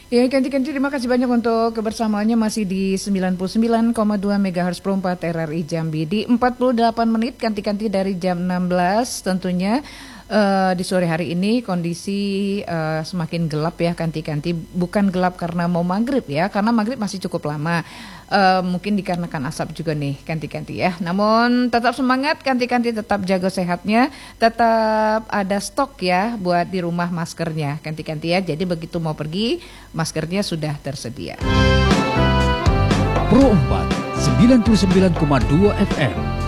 Ya, ganti-ganti terima kasih banyak untuk kebersamaannya masih di 99,2 MHz Pro 4 RRI Jambi di 48 menit ganti-ganti dari jam 16 tentunya. Di sore hari ini kondisi semakin gelap ya, ganti-ganti, bukan gelap karena mau maghrib ya, karena maghrib masih cukup lama. Mungkin dikarenakan asap juga nih ganti-ganti ya. Namun tetap semangat ganti-ganti, tetap jaga sehatnya, tetap ada stok ya buat di rumah maskernya ganti-ganti ya. Jadi begitu mau pergi maskernya sudah tersedia. Pro 4 99,2 FM